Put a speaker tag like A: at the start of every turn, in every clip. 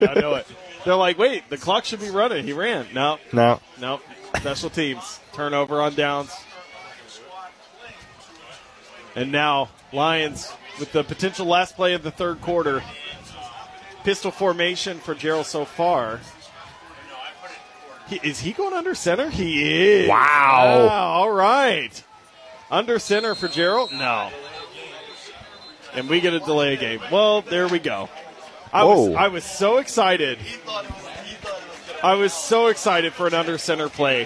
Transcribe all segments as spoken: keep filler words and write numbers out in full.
A: I know it. They're like, wait, the clock should be running. He ran. No.
B: No.
A: No. Special teams. Turnover on downs. And now Lions with the potential last play of the third quarter. Pistol formation for Gerald so far. He, is he going under center? He is.
B: Wow.
A: wow. All right. Under center for Gerald? No. And we get a delay game. Well, there we go. I
B: Whoa.
A: was I was so excited. I was so excited for an under center play.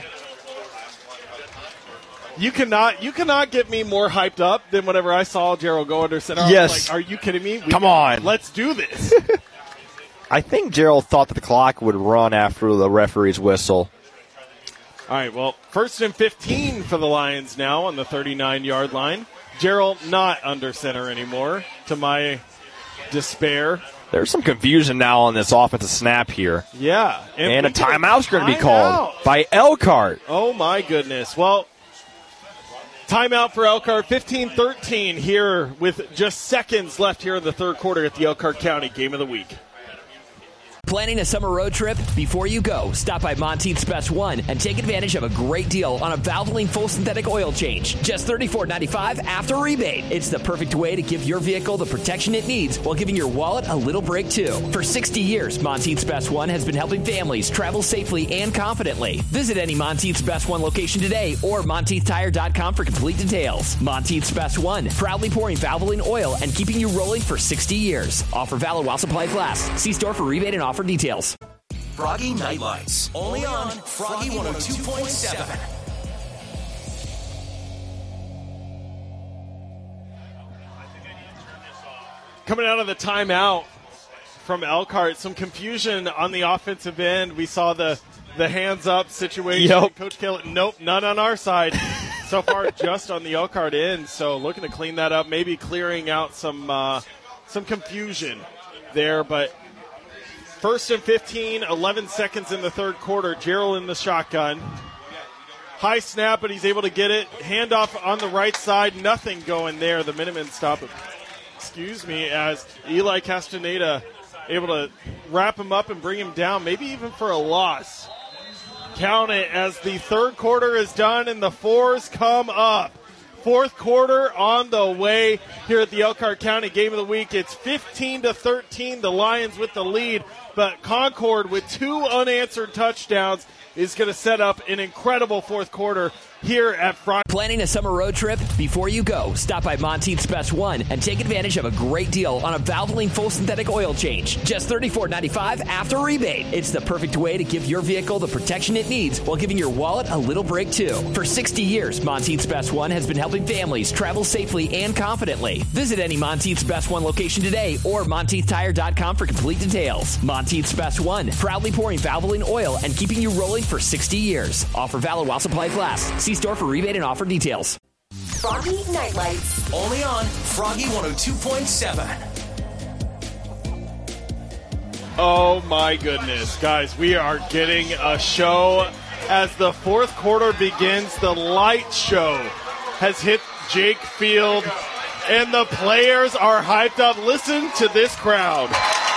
A: You cannot you cannot get me more hyped up than whenever I saw Gerald go under center.
B: Yes.
A: I was like, are you kidding me? We
B: Come
A: can,
B: on.
A: Let's do this.
B: I think Gerald thought that the clock would run after the referee's whistle.
A: All right, well, first and fifteen for the Lions now on the thirty-nine-yard line. Gerald not under center anymore, to my despair.
B: There's some confusion now on this offensive snap here.
A: Yeah.
B: And, and a timeout's going to be
A: timeout.
B: called by Elkhart.
A: Oh, my goodness. Well, timeout for Elkhart, fifteen thirteen here with just seconds left here in the third quarter at the Elkhart County Game of the Week.
C: Planning a summer road trip? Before you go, stop by Monteith's Best One and take advantage of a great deal on a Valvoline full synthetic oil change. Just thirty-four ninety-five after rebate. It's the perfect way to give your vehicle the protection it needs while giving your wallet a little break too. For sixty years, Monteith's Best One has been helping families travel safely and confidently. Visit any Monteith's Best One location today or Monteith Tire dot com for complete details. Monteith's Best One, proudly pouring Valvoline oil and keeping you rolling for sixty years. Offer valid while supplies last. See store for rebate and offer for details.
D: Froggy Nightlights, only on Froggy one oh two point seven.
A: Coming out of the timeout from Elkhart, some confusion on the offensive end. We saw the, the hands up situation.
B: Yep.
A: Coach Kill, nope, none on our side. So far, just on the Elkhart end. So looking to clean that up, maybe clearing out some uh, some confusion there, but. First and fifteen, eleven seconds in the third quarter. Gerald in the shotgun. High snap, but he's able to get it. Handoff on the right side. Nothing going there. The Minutemen stop it. Excuse me, as Eli Castaneda able to wrap him up and bring him down, maybe even for a loss. Count it as the third quarter is done and the fours come up. Fourth quarter on the way here at the Elkhart County Game of the Week. It's fifteen to thirteen, the Lions with the lead, but Concord with two unanswered touchdowns is going to set up an incredible fourth quarter here at Friday.
C: Planning a summer road trip? Before you go, stop by Monteith's Best One and take advantage of a great deal on a Valvoline full synthetic oil change. Just thirty-four ninety-five after rebate. It's the perfect way to give your vehicle the protection it needs while giving your wallet a little break too. For sixty years, Monteith's Best One has been helping families travel safely and confidently. Visit any Monteith's Best One location today or Monteith Tire dot com for complete details. Monteith's Best One, proudly pouring Valvoline oil and keeping you rolling for sixty years. Offer valid while supplies last. See store for rebate and offer details.
D: Froggy Nightlights, only on Froggy one oh two point seven.
A: Oh my goodness, guys, we are getting a show as the fourth quarter begins. The light show has hit Jake Field, and the players are hyped up. Listen to this crowd.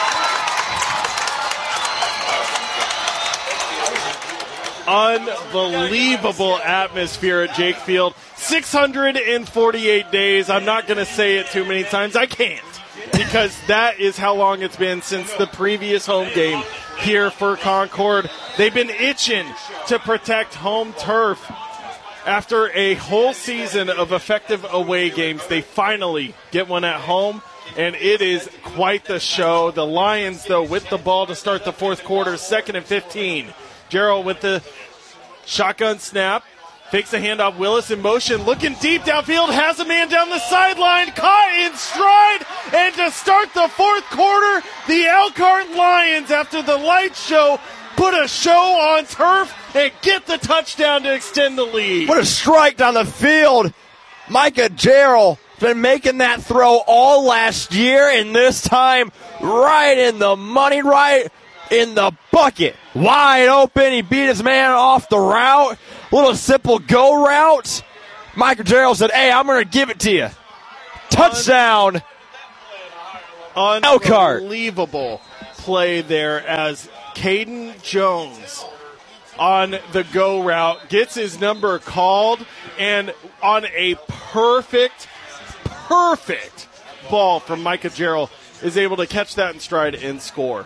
A: Unbelievable atmosphere at Jake Field. six hundred forty-eight days. I'm not going to say it too many times. I can't, because that is how long it's been since the previous home game here for Concord. They've been itching to protect home turf. After a whole season of effective away games, they finally get one at home, and it is quite the show. The Lions, though, with the ball to start the fourth quarter, second and fifteen. Gerald with the shotgun snap, fakes a handoff. Willis in motion, looking deep downfield, has a man down the sideline, caught in stride, and to start the fourth quarter, the Elkhart Lions, after the light show, put a show on turf and get the touchdown to extend the lead.
B: What a strike down the field. Micah Gerald been making that throw all last year, and this time right in the money, right in the bucket. Wide open. He beat his man off the route. Little simple go route. Micah Gerald said, hey, I'm going to give it to you. Touchdown.
A: Unbelievable. play there as Caden Jones on the go route gets his number called, and on a perfect, perfect ball from Micah Jarrell is able to catch that in stride and score.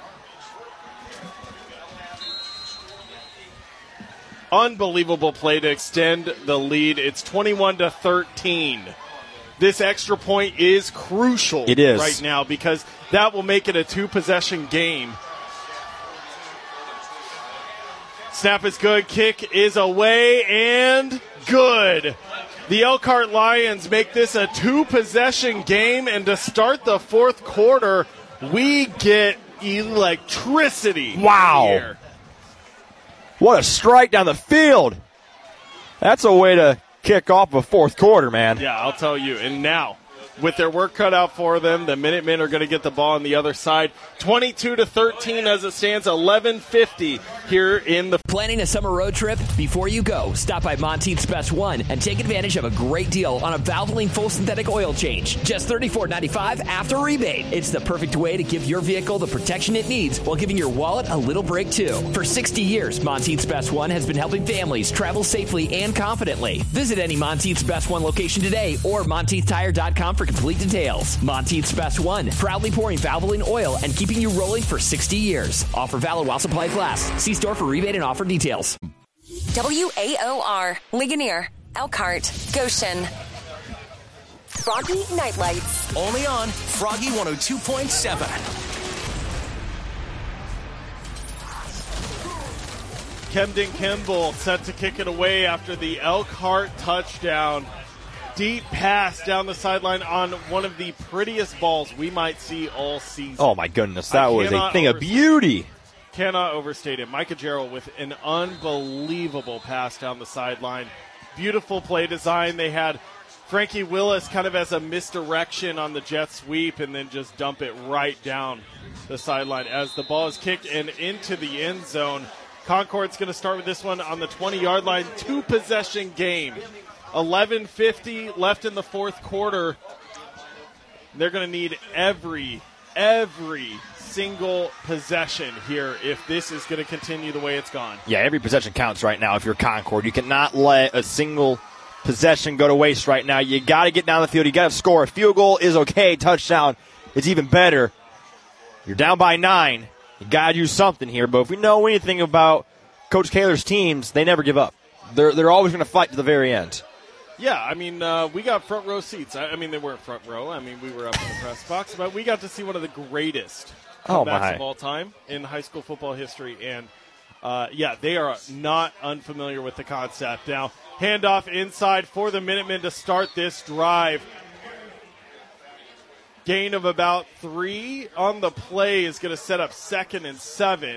A: Unbelievable play to extend the lead. It's twenty-one to thirteen. This extra point is crucial
B: it is.
A: right now because that will make it a two-possession game. Snap is good. Kick is away and good. The Elkhart Lions make this a two-possession game, and to start the fourth quarter, we get electricity.
B: Wow.
A: Here.
B: What a strike down the field. That's a way to kick off a fourth quarter, man.
A: Yeah, I'll tell you. And now, with their work cut out for them, the Minutemen are going to get the ball on the other side. twenty-two to thirteen as it stands, eleven fifty here in the...
C: Planning a summer road trip? Before you go, stop by Monteith's Best One and take advantage of a great deal on a Valvoline full synthetic oil change. Just thirty-four ninety-five after rebate. It's the perfect way to give your vehicle the protection it needs while giving your wallet a little break, too. For sixty years, Monteith's Best One has been helping families travel safely and confidently. Visit any Monteith's Best One location today or Monteith Tire dot com for complete details. Monteith's Best One, proudly pouring Valvoline oil and keeping you rolling for sixty years. Offer valid while supplies last. See store for rebate and offer details.
E: W A O R, Ligonier, Elkhart, Goshen. Froggy Nightlights.
D: Only on Froggy one oh two point seven.
A: Camden Kimball set to kick it away after the Elkhart touchdown. Deep pass down the sideline on one of the prettiest balls we might see all season.
B: Oh, my goodness. That
A: I
B: was a thing of
A: overstate,
B: beauty.
A: Cannot overstate it. Micah Jarrell with an unbelievable pass down the sideline. Beautiful play design. They had Frankie Willis kind of as a misdirection on the jet sweep and then just dump it right down the sideline as the ball is kicked and into the end zone. Concord's going to start with this one on the twenty-yard line. Two-possession game. eleven fifty left in the fourth quarter. They're going to need every, every single possession here if this is going to continue the way it's gone.
B: Yeah, every possession counts right now if you're Concord. You cannot let a single possession go to waste right now. You got to get down the field. You got to score. A field goal is okay. Touchdown is even better. You're down by nine. You got to do something here. But if we know anything about Coach Kaler's teams, they never give up. They're, they're always going to fight to the very end.
A: Yeah, I mean, uh, we got front row seats. I, I mean, they weren't front row. I mean, we were up in the press box. But we got to see one of the greatest
B: oh,
A: comebacks
B: my.
A: of all time in high school football history. And, uh, yeah, they are not unfamiliar with the concept. Now, handoff inside for the Minutemen to start this drive. Gain of about three on the play is going to set up second and seven.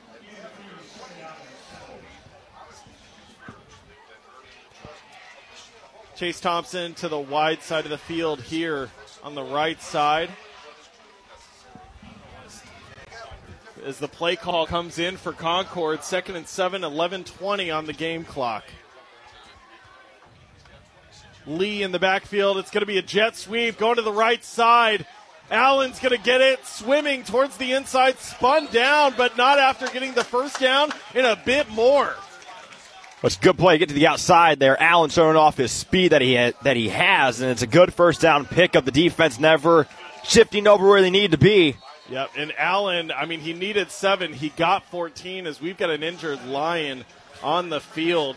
A: Chase Thompson to the wide side of the field here on the right side. As the play call comes in for Concord, second and seven, eleven twenty on the game clock. Lee in the backfield. It's going to be a jet sweep going to the right side. Allen's going to get it, swimming towards the inside, spun down, but not after getting the first down and a bit more.
B: It's a good play. Get to the outside there. Allen showing off his speed that he ha- that he has, and it's a good first down pickup. The defense never shifting over where they need to be.
A: Yep, and Allen, I mean, he needed seven. He got fourteen as we've got an injured Lion on the field.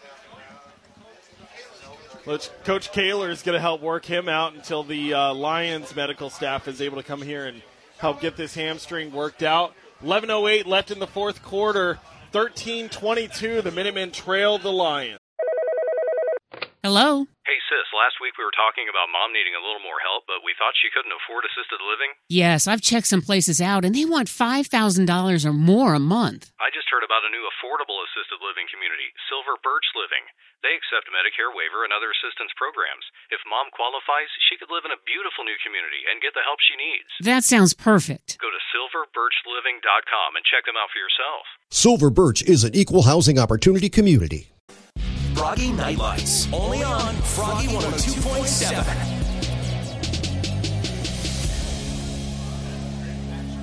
A: Coach Kaler is going to help work him out until the uh, Lions medical staff is able to come here and help get this hamstring worked out. eleven oh eight left in the fourth quarter. thirteen twenty-two, the Minutemen trail the Lions.
F: Hello?
G: Hey, sis, last week we were talking about Mom needing a little more help, but we thought she couldn't afford assisted living.
F: Yes, I've checked some places out, and they want five thousand dollars or more a month.
G: I just heard about a new affordable assisted living community, Silver Birch Living. They accept Medicare waiver and other assistance programs. If Mom qualifies, she could live in a beautiful new community and get the help she needs.
F: That sounds perfect.
G: Go to silver birch living dot com and check them out for yourself.
H: Silver Birch is an equal housing opportunity community.
D: Froggy Nightlights. Only on Froggy one oh two point seven.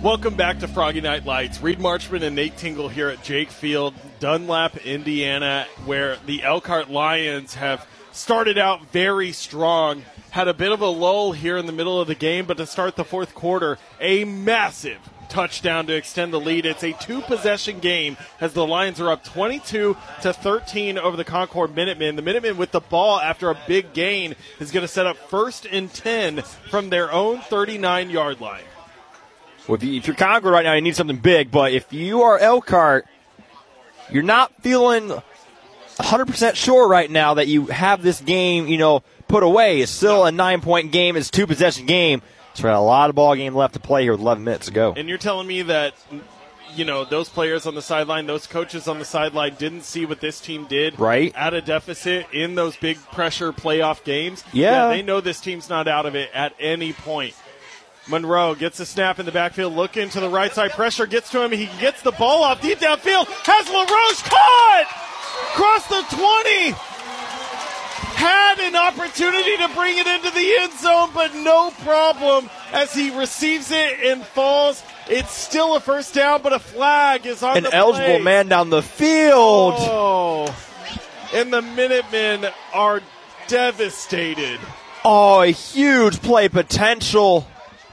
A: Welcome back to Froggy Night Lights. Reed Marchman and Nate Tingle here at Jake Field, Dunlap, Indiana, where the Elkhart Lions have started out very strong, had a bit of a lull here in the middle of the game, but to start the fourth quarter, a massive touchdown to extend the lead. It's a two-possession game as the Lions are up twenty-two to thirteen over the Concord Minutemen. The Minutemen with the ball after a big gain is going to set up first and ten from their own thirty-nine-yard line.
B: Well, if, you, if you're Concord right now, you need something big. But if you are Elkhart, you're not feeling one hundred percent sure right now that you have this game, you know, put away. It's still a nine-point game. It's a two-possession game. So we got a lot of ball game left to play here with eleven minutes to go.
A: And you're telling me that, you know, those players on the sideline, those coaches on the sideline didn't see what this team did
B: right
A: at a deficit in those big pressure playoff games?
B: Yeah.
A: yeah. They know this team's not out of it at any point. Monroe gets a snap in the backfield, looking to the right side. Pressure gets to him. He gets the ball off deep downfield. Has LaRoche caught! Across the twenty. Had an opportunity to bring it into the end zone, but no problem as he receives it and falls. It's still a first down, but a flag is on
B: An
A: the play.
B: An eligible man down the field.
A: Oh, and the Minutemen are devastated.
B: Oh, a huge play potential.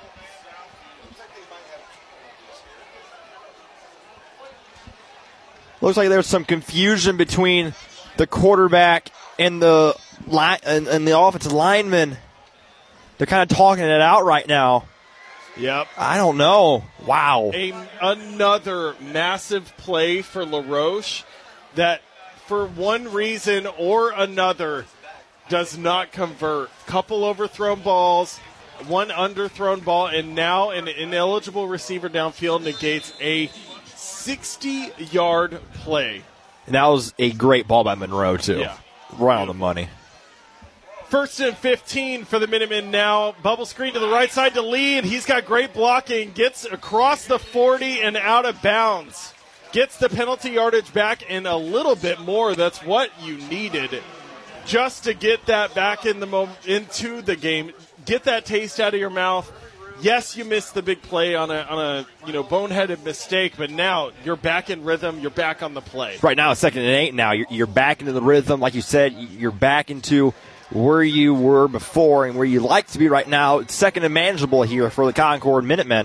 B: Looks like there's some confusion between the quarterback and the line and, and the offensive lineman. They're kind of talking it out right now.
A: Yep.
B: I don't know. Wow.
A: A, another massive play for LaRoche that, for one reason or another, does not convert. Couple overthrown balls, one underthrown ball, and now an ineligible receiver downfield negates a sixty-yard play.
B: And that was a great ball by Monroe, too.
A: Yeah.
B: Right on the money.
A: First and fifteen for the Minutemen now. Bubble screen to the right side to Lee, and he's got great blocking. Gets across the forty and out of bounds. Gets the penalty yardage back and a little bit more. That's what you needed just to get that back in the mo- into the game. Get that taste out of your mouth. Yes, you missed the big play on a on a you know boneheaded mistake, but now you're back in rhythm. You're back on the play.
B: Right now, it's second and eight. Now you're, you're back into the rhythm, like you said. You're back into where you were before and where you like to be right now. It's second and manageable here for the Concord Minutemen.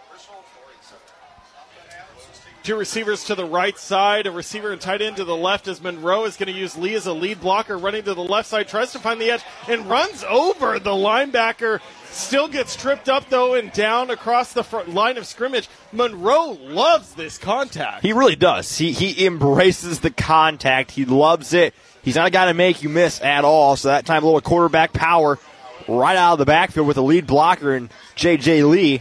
A: Two receivers to the right side, a receiver and tight end to the left as Monroe is going to use Lee as a lead blocker, running to the left side, tries to find the edge, and runs over the linebacker. Still gets tripped up, though, and down across the front line of scrimmage. Monroe loves this contact.
B: He really does. He he embraces the contact. He loves it. He's not a guy to make you miss at all. So that time, a little quarterback power right out of the backfield with a lead blocker and J J. Lee.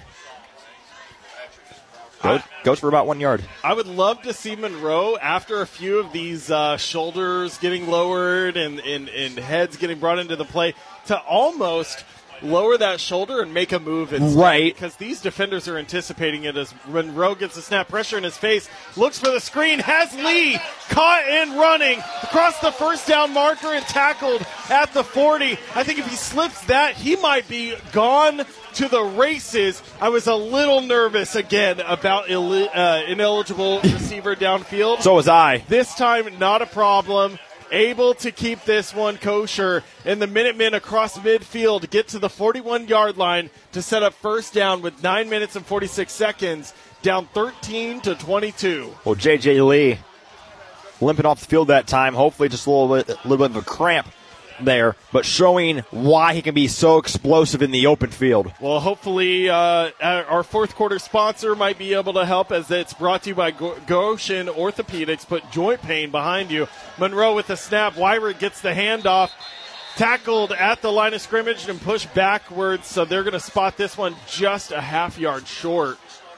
B: Goes, goes for about one yard.
A: I would love to see Monroe, after a few of these uh, shoulders getting lowered and, and, and heads getting brought into the play, to almost lower that shoulder and make a move instead.
B: Right.
A: Because these defenders are anticipating it as Monroe gets a snap, pressure in his face, looks for the screen, has Lee caught and running across the first down marker and tackled at the forty. I think if he slips that, he might be gone to the races. I was a little nervous again about Ill- uh, ineligible receiver downfield.
B: So was I.
A: This time, not a problem. Able to keep this one kosher, and the Minutemen across midfield get to the forty-one-yard line to set up first down with nine minutes and forty-six seconds, down thirteen to twenty-two.
B: Well, J J. Lee limping off the field that time. Hopefully just a little bit, a little bit of a cramp there, but showing why he can be so explosive in the open field.
A: Well, hopefully uh, our fourth quarter sponsor might be able to help, as it's brought to you by Goshen Orthopedics. Put joint pain behind you. Monroe with the snap. Wyrick gets the handoff. Tackled at the line of scrimmage and pushed backwards, so they're going to spot this one just a half yard short.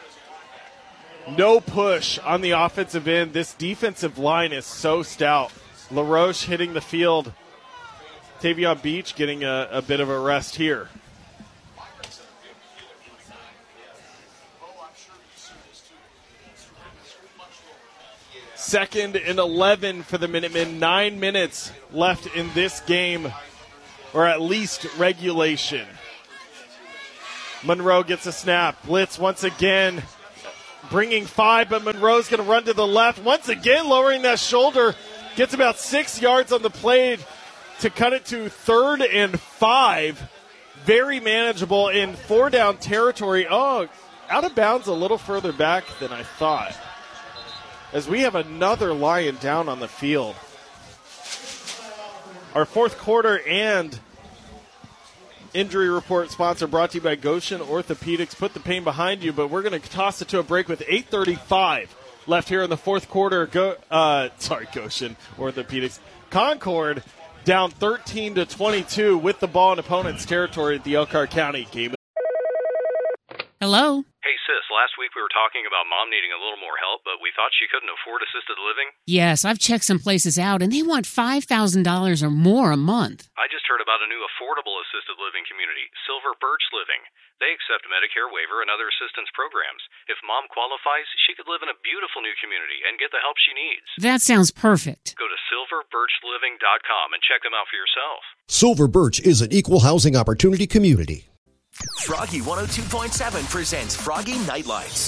A: No push on the offensive end. This defensive line is so stout. LaRoche hitting the field. Tavion Beach getting a, a bit of a rest here. Second and eleven for the Minutemen. Nine minutes left in this game, or at least regulation. Monroe gets a snap. Blitz once again, bringing five, but Monroe's going to run to the left. Once again, lowering that shoulder. Gets about six yards on the play to cut it to third and five. Very manageable in four-down territory. Oh, out of bounds a little further back than I thought. As we have another Lion down on the field. Our fourth quarter and injury report sponsor brought to you by Goshen Orthopedics. Put the pain behind you, but we're going to toss it to a break with eight thirty-five left here in the fourth quarter. Go, uh, sorry, Goshen Orthopedics. Concord down thirteen to twenty-two with the ball in opponent's territory at the Elkhart County game.
F: Hello?
G: Hey, sis, last week we were talking about Mom needing a little more help, but we thought she couldn't afford assisted living.
F: Yes, I've checked some places out, and they want five thousand dollars or more a month.
G: I just heard about a new affordable assisted living community, Silver Birch Living. They accept Medicare waiver and other assistance programs. If Mom qualifies, she could live in a beautiful new community and get the help she needs.
F: That sounds perfect.
G: Go to silver birch living dot com and check them out for yourself.
H: Silver Birch is an equal housing opportunity community.
D: Froggy one oh two point seven presents Froggy Night Lights.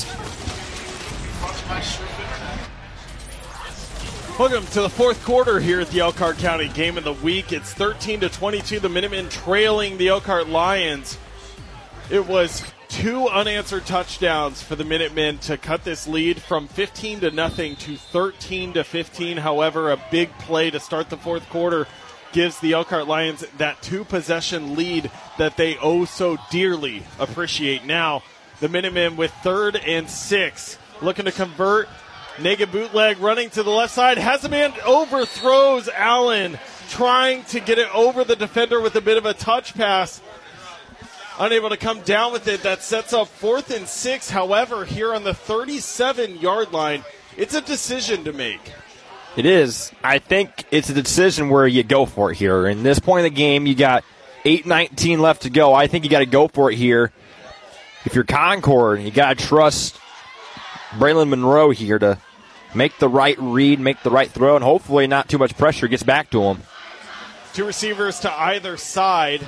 A: Welcome to the fourth quarter here at the Elkhart County Game of the Week. It's thirteen to twenty-two, the Minutemen trailing the Elkhart Lions. It was two unanswered touchdowns for the Minutemen to cut this lead from fifteen to nothing to thirteen to fifteen. However, a big play to start the fourth quarter gives the Elkhart Lions that two-possession lead that they oh so dearly appreciate. Now, the Minutemen with third and six, looking to convert. Naked bootleg running to the left side. Has a man, overthrows Allen, trying to get it over the defender with a bit of a touch pass. Unable to come down with it. That sets up fourth and six. However, here on the thirty-seven-yard line, it's a decision to make.
B: It is. I think it's a decision where you go for it here. In this point of the game, you got eight nineteen left to go. I think you got to go for it here. If you're Concord, you got to trust Braylon Monroe here to make the right read, make the right throw, and hopefully not too much pressure gets back to him.
A: Two receivers to either side.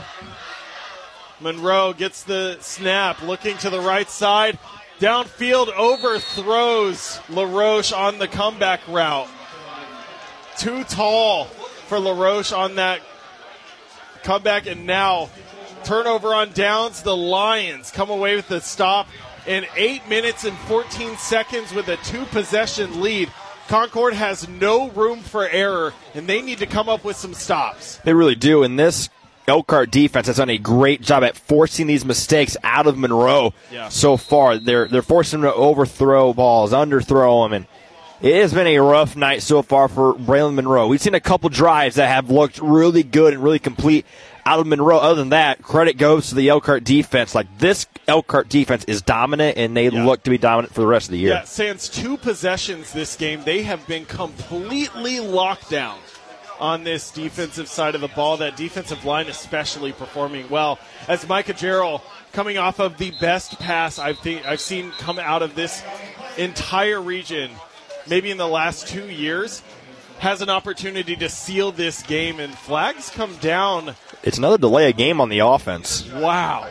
A: Monroe gets the snap, looking to the right side. Downfield, overthrows LaRoche on the comeback route. Too tall for LaRoche on that comeback, and now turnover on downs. The Lions come away with the stop in eight minutes and fourteen seconds with a two-possession lead. Concord has no room for error, and they need to come up with some stops.
B: They really do, and this Elkhart defense has done a great job at forcing these mistakes out of Monroe
A: yeah.
B: so far. They're they're forcing him to overthrow balls, underthrow them, and it has been a rough night so far for Braylon Monroe. We've seen a couple drives that have looked really good and really complete out of Monroe. Other than that, credit goes to the Elkhart defense. Like, this Elkhart defense is dominant, and they yeah. look to be dominant for the rest of the year.
A: Yeah, sans two possessions this game, they have been completely locked down on this defensive side of the ball. That defensive line especially performing well, as Micah Jarrell coming off of the best pass I've, th- I've seen come out of this entire region, maybe in the last two years, has an opportunity to seal this game, and flags come down.
B: It's another delay of game on the offense.
A: Wow.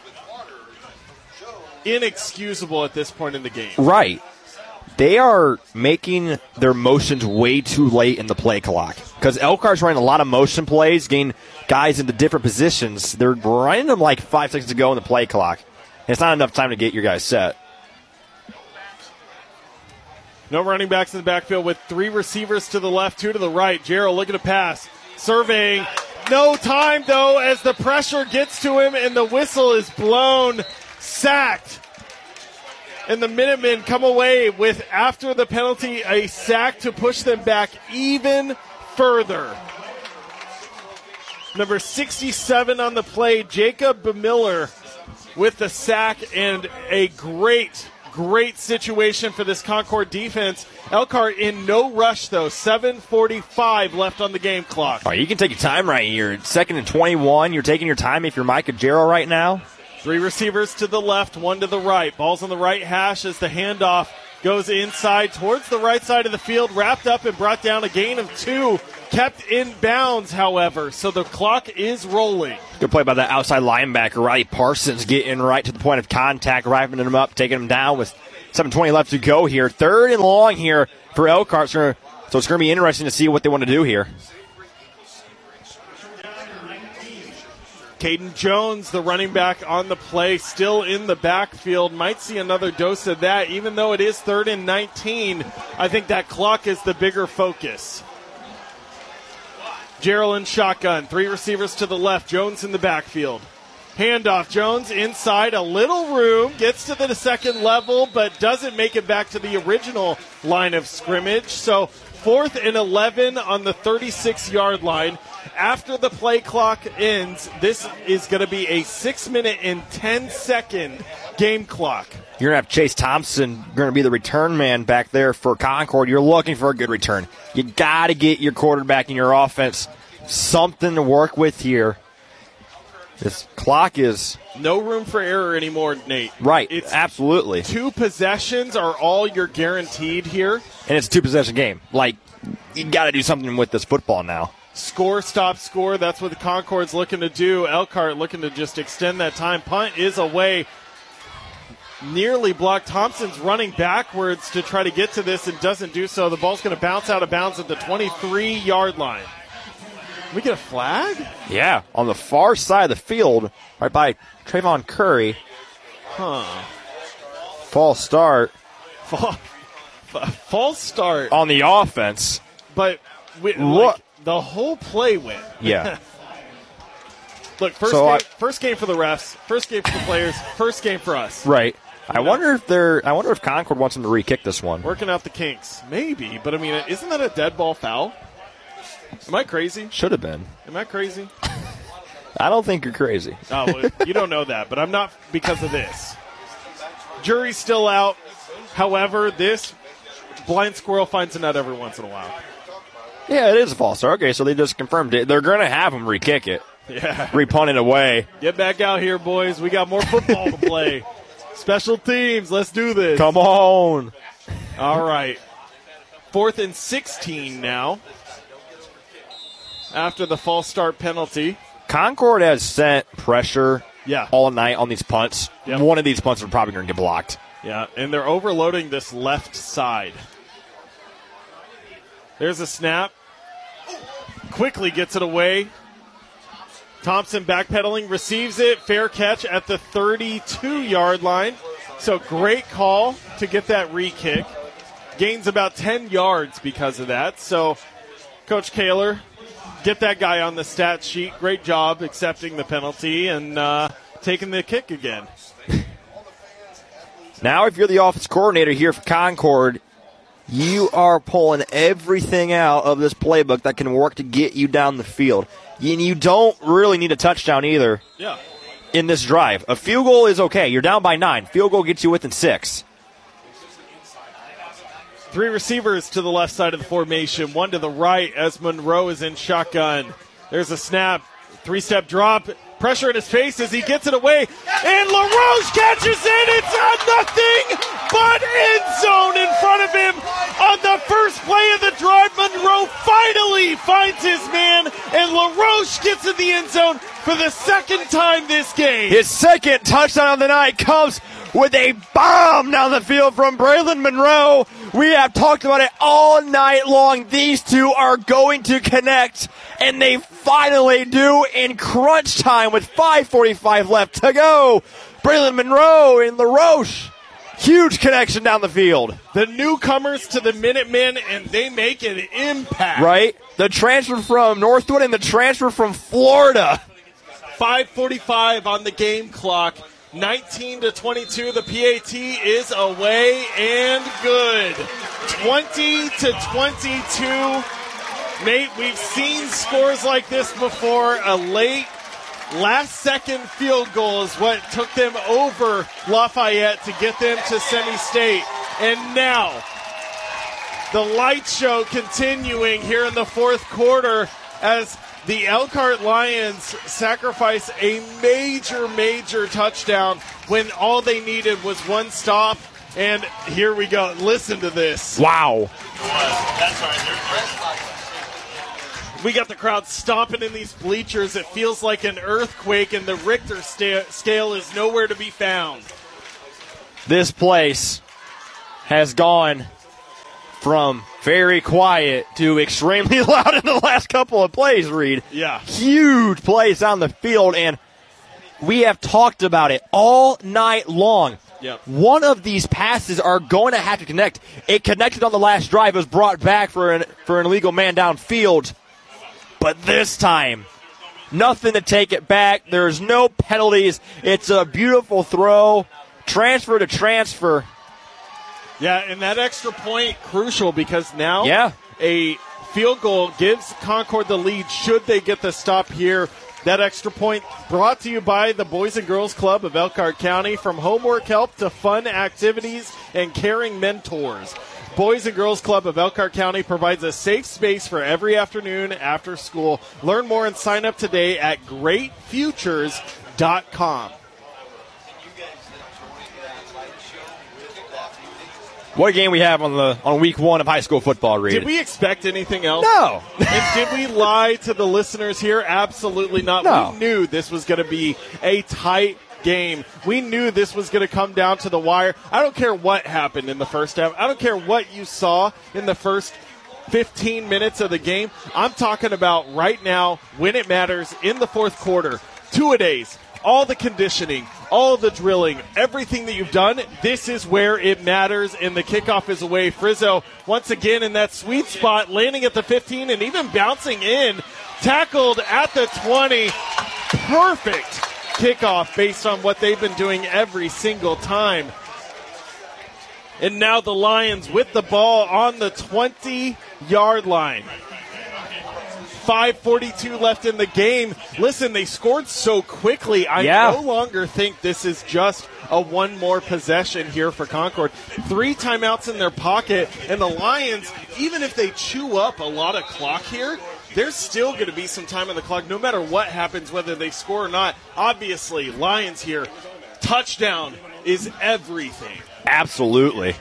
A: Inexcusable at this point in the game.
B: Right. They are making their motions way too late in the play clock, because Elkhart's running a lot of motion plays, getting guys into different positions. They're running them like five seconds to go in the play clock, and it's not enough time to get your guys set.
A: No running backs in the backfield with three receivers to the left, two to the right. Jarrell looking to pass, surveying. No time, though, as the pressure gets to him and the whistle is blown. Sacked. And the Minutemen come away with, after the penalty, a sack to push them back even further. Number sixty-seven on the play, Jacob Miller with the sack, and a great Great situation for this Concord defense. Elkhart in no rush, though. seven forty-five left on the game clock.
B: All right, you can take your time right here. Second and twenty-one. You're taking your time if you're Micah Jarrell right now.
A: Three receivers to the left, one to the right. Ball's on the right hash as the handoff goes inside towards the right side of the field, wrapped up and brought down a gain of two. Kept in bounds, however, so the clock is rolling.
B: Good play by the outside linebacker, Riley Parsons, getting right to the point of contact, wrapping him up, taking him down with seven twenty left to go here. Third and long here for Elkhart, so it's going to be interesting to see what they want to do here.
A: Caden Jones, the running back on the play, still in the backfield. Might see another dose of that. Even though it is third and nineteen, I think that clock is the bigger focus. Gerald in shotgun. Three receivers to the left. Jones in the backfield. Handoff. Jones inside. A little room. Gets to the second level, but doesn't make it back to the original line of scrimmage. So fourth and eleven on the thirty-six-yard line. After the play clock ends, this is going to be a six minute and ten second game clock.
B: You're going to have Chase Thompson going to be the return man back there for Concord. You're looking for a good return. You got to get your quarterback and your offense something to work with here. This clock is...
A: No room for error anymore, Nate.
B: Right,
A: it's
B: absolutely.
A: Two possessions are all you're guaranteed here.
B: And it's a two-possession game. Like, you got to do something with this football now.
A: Score, stop, score. That's what the Concord's looking to do. Elkhart looking to just extend that time. Punt is away. Nearly blocked. Thompson's running backwards to try to get to this and doesn't do so. The ball's going to bounce out of bounds at the twenty-three-yard line. We get a flag?
B: Yeah, on the far side of the field, right by Trayvon Curry.
A: Huh.
B: False start.
A: Fall, false start.
B: On the offense.
A: But we, like, the whole play went.
B: Yeah.
A: Look, first,
B: so
A: game,
B: I,
A: first game for the refs, first game for the players, first game for us.
B: Right. I know? wonder if they're. I wonder if Concord wants them to re-kick this one.
A: Working out the kinks, maybe. But I mean, isn't that a dead ball foul? Am I crazy?
B: Should have been.
A: Am I crazy?
B: I don't think you're crazy.
A: Oh, well, you don't know that, but I'm not because of this. Jury's still out. However, this blind squirrel finds a nut every once in a while.
B: Yeah, it is a false start. Okay, so they just confirmed it. They're going to have them re-kick it.
A: Yeah.
B: Re-punt it away.
A: Get back out here, boys. We got more football to play. Special teams. Let's do this.
B: Come on.
A: All right. Fourth and sixteen now. After the false start penalty.
B: Concord has sent pressure
A: yeah.
B: all night on these punts.
A: Yep.
B: One of these punts are probably going to get blocked.
A: Yeah, and they're overloading this left side. There's a snap. Quickly gets it away. Thompson backpedaling, receives it. Fair catch at the thirty-two-yard line. So great call to get that re-kick. Gains about ten yards because of that. So Coach Kaler, get that guy on the stat sheet. Great job accepting the penalty and uh, taking the kick again.
B: Now if you're the offense coordinator here for Concord, you are pulling everything out of this playbook that can work to get you down the field. And you don't really need a touchdown either
A: yeah.
B: in this drive. A field goal is okay. You're down by nine. Field goal gets you within six.
A: Three receivers to the left side of the formation. One to the right as Monroe is in shotgun. There's a snap. Three-step drop. Pressure in his face as he gets it away. And LaRoche catches it. It's on nothing but end zone in front of him. On the first play of the drive, Monroe finally finds his man. And LaRoche gets in the end zone for the second time this game.
B: His second touchdown of the night comes with a bomb down the field from Braylon Monroe. We have talked about it all night long. These two are going to connect, and they finally do in crunch time with five forty-five left to go. Braylon Monroe and LaRoche. Huge connection down the field.
A: The newcomers to the Minutemen, and they make an impact.
B: Right? The transfer from Northwood and the transfer from Florida.
A: five forty-five on the game clock. nineteen to twenty-two. The P A T is away and good. twenty to twenty-two. Nate, we've seen scores like this before. A late last-second field goal is what took them over Lafayette to get them to semi-state. And now, the light show continuing here in the fourth quarter as the Elkhart Lions sacrifice a major, major touchdown when all they needed was one stop And here we go. Listen to this.
B: Wow.
A: We got the crowd stomping in these bleachers. It feels like an earthquake, and the Richter sta- scale is nowhere to be found.
B: This place has gone from very quiet to extremely loud in the last couple of plays, Reed.
A: Yeah.
B: Huge plays on the field, and we have talked about it all night long.
A: Yep.
B: One of these passes are going to have to connect. It connected on the last drive. It was brought back for an, for an illegal man downfield. But this time, nothing to take it back. There's no penalties. It's a beautiful throw. Transfer to transfer.
A: Yeah, and that extra point, crucial, because now
B: yeah.
A: a field goal gives Concord the lead should they get the stop here. That extra point brought to you by the Boys and Girls Club of Elkhart County. From homework help to fun activities and caring mentors, Boys and Girls Club of Elkhart County provides a safe space for every afternoon after school. Learn more and sign up today at great futures dot com.
B: What a game we have on the on week one of high school football, Reed.
A: Did we expect anything else?
B: No.
A: And did we lie to the listeners here? Absolutely not.
B: No.
A: We knew this was going to be a tight game. We knew this was going to come down to the wire. I don't care what happened in the first half. I don't care what you saw in the first fifteen minutes of the game. I'm talking about right now when it matters in the fourth quarter. Two-a-days, all the conditioning, all the drilling, everything that you've done, this is where it matters, and the kickoff is away. Frizzo once again in that sweet spot, landing at the fifteen and even bouncing in, tackled at the twenty. Perfect kickoff based on what they've been doing every single time. And now the Lions with the ball on the twenty-yard line. five forty-two left in the game. Listen, they scored so quickly. I
B: yeah.
A: no longer think this is just a one more possession here for Concord. Three timeouts in their pocket, and the Lions, even if they chew up a lot of clock here, there's still going to be some time on the clock no matter what happens, whether they score or not. Obviously, Lions here, touchdown is everything.
B: Absolutely.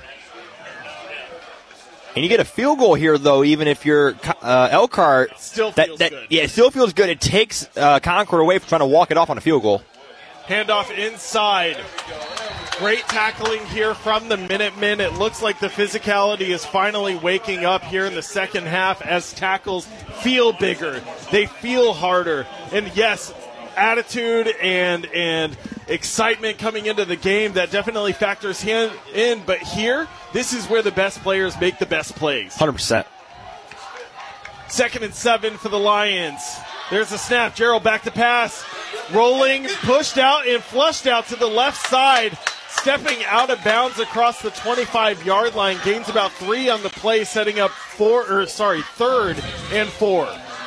B: And you get a field goal here, though, even if you're uh, Elkhart.
A: Still
B: that,
A: feels
B: that,
A: good.
B: Yeah, it still feels good. It takes uh, Concord away from trying to walk it off on a field goal.
A: Handoff inside. Great tackling here from the Minutemen. It looks like the physicality is finally waking up here in the second half as tackles feel bigger. They feel harder. And, yes, attitude and and excitement coming into the game, that definitely factors in, in. But here, this is where the best players make the best plays.
B: one hundred percent.
A: Second and seven for the Lions. There's a snap. Gerald back to pass. Rolling, pushed out, and flushed out to the left side. Stepping out of bounds across the twenty-five-yard line. Gains about three on the play, setting up four, or sorry, third and four.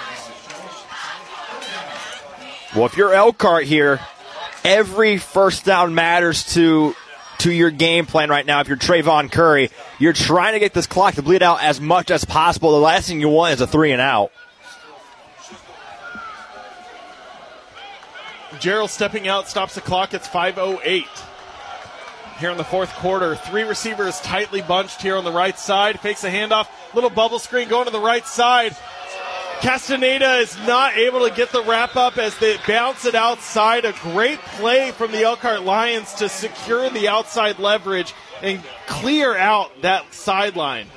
B: Well, if you're Elkhart here, every first down matters to to your game plan right now. If you're Trayvon Curry, you're trying to get this clock to bleed out as much as possible. The last thing you want is a three and out.
A: Gerald stepping out, stops the clock. It's five oh eight. Here in the fourth quarter, three receivers tightly bunched here on the right side. Fakes a handoff, little bubble screen going to the right side. Castaneda is not able to get the wrap up as they bounce it outside. A great play from the Elkhart Lions to secure the outside leverage and clear out that sideline.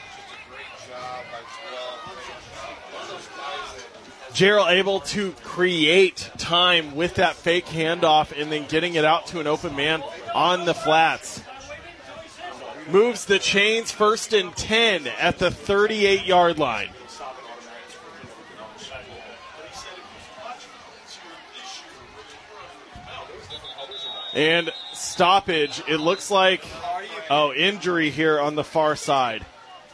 A: Gerald able to create time with that fake handoff and then getting it out to an open man on the flats. Moves the chains, first and ten at the thirty-eight-yard line. And stoppage, it looks like, oh, injury here on the far side.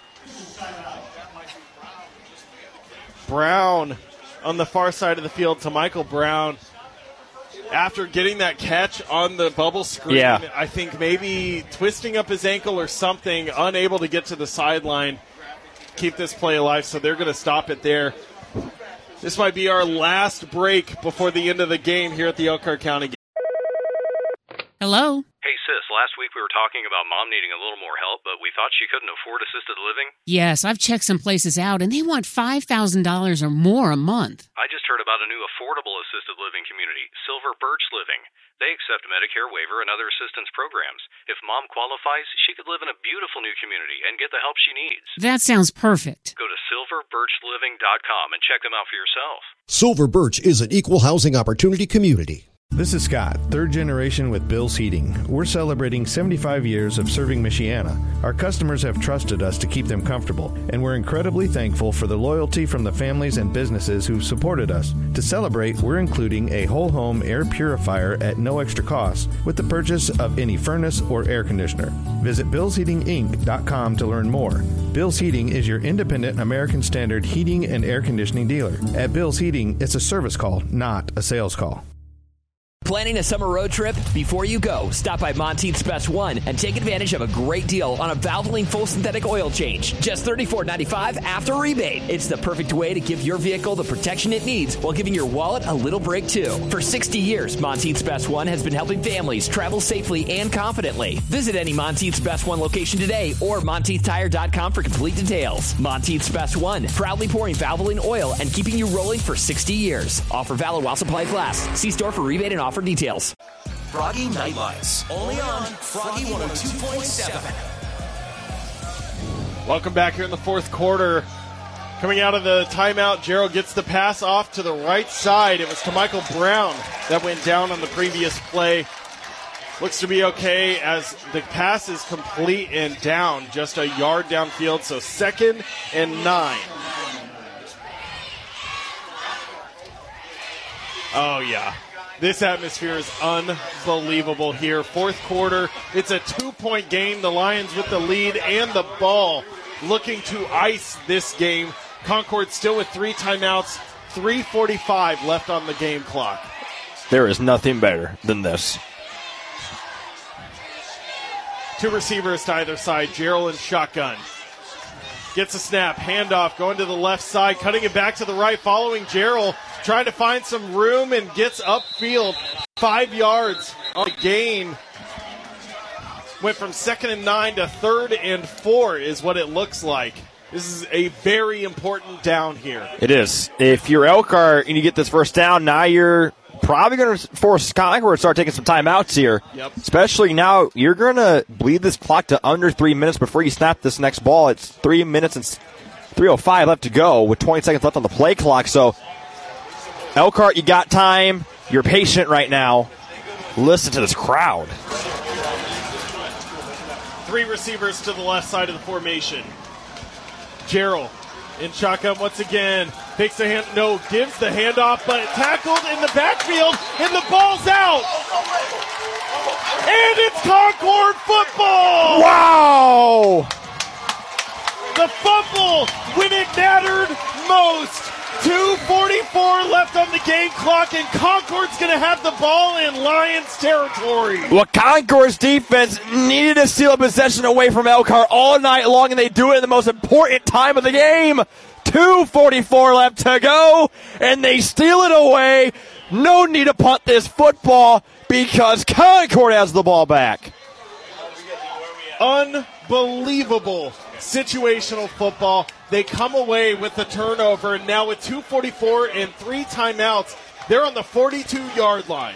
A: Brown on the far side of the field to Michael Brown. After getting that catch on the bubble screen,
B: yeah.
A: I think maybe twisting up his ankle or something, unable to get to the sideline, keep this play alive, so they're going to stop it there. This might be our last break before the end of the game here at the Elkhart County game.
F: Hello?
G: Hey, sis, last week we were talking about Mom needing a little more help, but we thought she couldn't afford assisted living?
F: Yes, I've checked some places out, and they want five thousand dollars or more a month.
G: I just heard about a new affordable assisted living community, Silver Birch Living. They accept Medicare waiver and other assistance programs. If Mom qualifies, she could live in a beautiful new community and get the help she needs.
F: That sounds perfect.
G: Go to silver birch living dot com and check them out for yourself.
H: Silver Birch is an equal housing opportunity community.
I: This is Scott, third generation with Bill's Heating. We're celebrating seventy-five years of serving Michiana. Our customers have trusted us to keep them comfortable, and we're incredibly thankful for the loyalty from the families and businesses who've supported us. To celebrate, we're including a whole home air purifier at no extra cost with the purchase of any furnace or air conditioner. Visit bills heating inc dot com to learn more. Bill's Heating is your independent American Standard heating and air conditioning dealer. At Bill's Heating, it's a service call, not a sales call.
C: Planning a summer road trip? Before you go, stop by Monteith's Best One and take advantage of a great deal on a Valvoline full synthetic oil change. Just thirty-four ninety-five after rebate. It's the perfect way to give your vehicle the protection it needs while giving your wallet a little break too. For sixty years, Monteith's Best One has been helping families travel safely and confidently. Visit any Monteith's Best One location today or monteith tire dot com for complete details. Monteith's Best One, proudly pouring Valvoline oil and keeping you rolling for sixty years. Offer valid while supplies last. See store for rebate and offer for details.
D: Froggy Nightlights, only on Froggy one oh two point seven.
A: Welcome back here in the fourth quarter. Coming out of the timeout, Gerald gets the pass off to the right side. It was to Michael Brown that went down on the previous play. Looks to be okay as the pass is complete and down, just a yard downfield, so second and nine. Oh, yeah. This atmosphere is unbelievable here. Fourth quarter, it's a two-point game. The Lions with the lead and the ball looking to ice this game. Concord still with three timeouts, three forty-five left on the game clock.
B: There is nothing better than this.
A: Two receivers to either side, Gerald and shotgun. Gets a snap, handoff, going to the left side, cutting it back to the right, following Gerald, trying to find some room and gets upfield. Five yards on the gain. Went from second and nine to third and four is what it looks like. This is a very important down here.
B: It is. If you're Elkhart and you get this first down, now you're probably going to force Concord to start taking some timeouts here.
A: Yep.
B: Especially now, you're going to bleed this clock to under three minutes before you snap this next ball. It's three minutes and three oh five left to go with twenty seconds left on the play clock. So, Elkhart, you got time. You're patient right now. Listen to this crowd.
A: Three receivers to the left side of the formation. Gerald in shotgun once again. Takes the hand, no, gives the handoff, but tackled in the backfield, and the ball's out. And it's Concord football.
B: Wow.
A: The fumble when it mattered most. two forty-four left on the game clock, and Concord's going to have the ball in Lions territory.
B: Well, Concord's defense needed to steal a possession away from Elkhart all night long, and they do it in the most important time of the game. two forty-four left to go, and they steal it away. No need to punt this football because Concord has the ball back.
A: Unbelievable situational football. They come away with the turnover, and now with two forty-four and three timeouts, they're on the forty-two-yard line.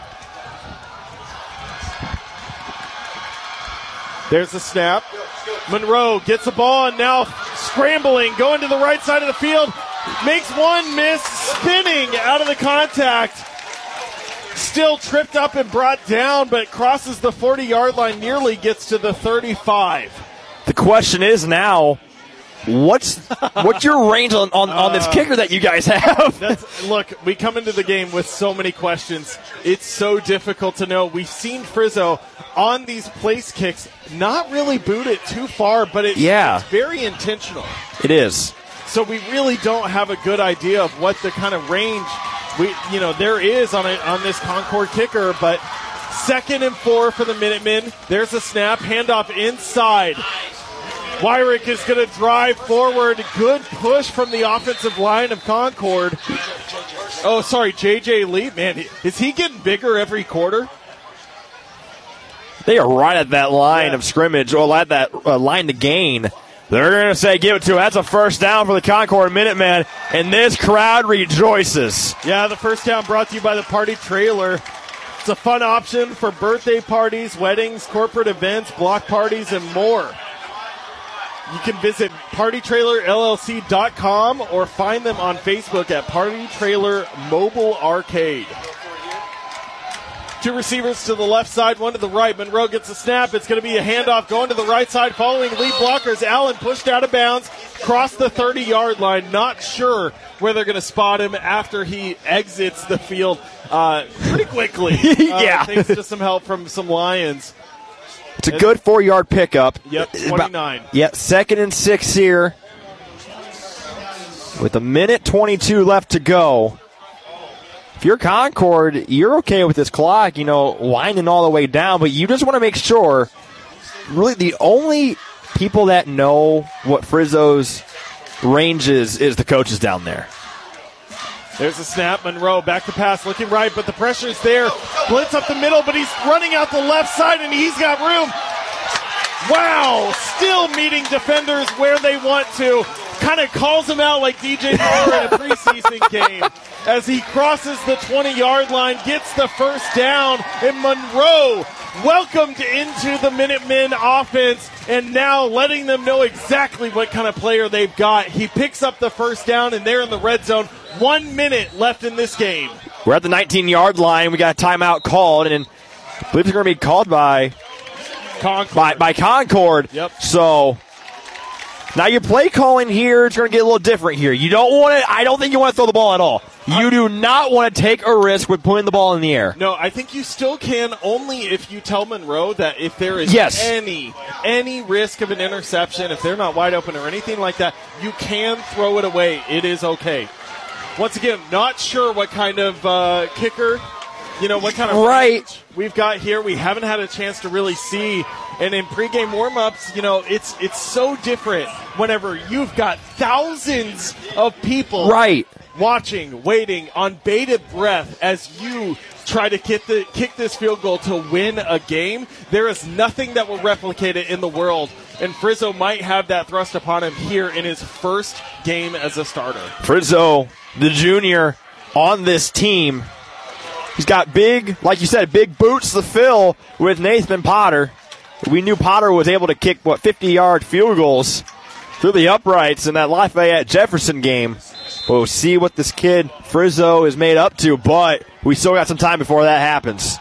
A: There's the snap. Monroe gets the ball and now scrambling, going to the right side of the field. Makes one miss, spinning out of the contact. Still tripped up and brought down, but crosses the forty-yard line, nearly gets to the thirty-five.
B: The question is now, what's what's your range on, on, on this
A: uh,
B: kicker that you guys have?
A: That's, look, we come into the game with so many questions. It's so difficult to know. We've seen Frizzo on these place kicks not really boot it too far, but it,
B: yeah.
A: it's very intentional.
B: It is.
A: So we really don't have a good idea of what the kind of range we, you know, there is on a, on this Concord kicker, but second and four for the Minutemen. There's a snap, handoff inside. Wyrick is going to drive forward. Good push from the offensive line of Concord. Oh, sorry, J J Lee. Man, is he getting bigger every quarter?
B: They are right at that line
A: Yeah.
B: of scrimmage, or at that uh, line to gain. They're going to say, give it to him. That's a first down for the Concord Minutemen, and this crowd rejoices.
A: Yeah, the first down brought to you by the Party Trailer. It's a fun option for birthday parties, weddings, corporate events, block parties, and more. You can visit party trailer L L C dot com or find them on Facebook at Party Trailer Mobile Arcade. Two receivers to the left side, one to the right. Monroe gets a snap. It's going to be a handoff going to the right side following lead blockers. Allen pushed out of bounds, crossed the thirty-yard line. Not sure where they're going to spot him after he exits the field uh, pretty quickly. Uh,
B: Yeah.
A: Thanks to some help from some Lions.
B: It's a good four-yard pickup.
A: Yep,
B: About-
A: twenty-nine.
B: Yep, second and six here. With a minute twenty-two left to go. If you're Concord, you're okay with this clock, you know, winding all the way down, but you just want to make sure, really the only people that know what Frizzo's range is, is the coaches down there.
A: There's a snap. Monroe back to pass, looking right, but the pressure's there. Blitz up the middle, but he's running out the left side, and he's got room. Wow, still meeting defenders where they want to. Kind of calls him out like D J Moore in a preseason game as he crosses the twenty-yard line, gets the first down, and Monroe welcomed into the Minutemen offense and now letting them know exactly what kind of player they've got. He picks up the first down, and they're in the red zone. One minute left in this game.
B: We're at the nineteen-yard line. We got a timeout called, and I believe it's going to be called by
A: Concord.
B: By, by Concord.
A: Yep.
B: So now your play calling here is going to get a little different here. You don't want to. I don't think you want to throw the ball at all. You do not want to take a risk with putting the ball in the air.
A: No, I think you still can, only if you tell Monroe that if there is
B: Yes.
A: any any risk of an interception, if they're not wide open or anything like that, you can throw it away. It is okay. Once again, not sure what kind of uh, kicker, you know, what kind of
B: Right.
A: range we've got here. We haven't had a chance to really see. And in pregame warm-ups, you know, it's it's so different whenever you've got thousands of people
B: Right.
A: watching, waiting on bated breath as you try to kick, the, kick this field goal to win a game. There is nothing that will replicate it in the world, and Frizzo might have that thrust upon him here in his first game as a starter.
B: Frizzo, the junior, on this team. He's got big, like you said, big boots to fill with Nathan Potter. We knew Potter was able to kick, what, fifty-yard field goals through the uprights in that Lafayette-Jefferson game. We'll see what this kid, Frizzo, is made up to, but we still got some time before that happens.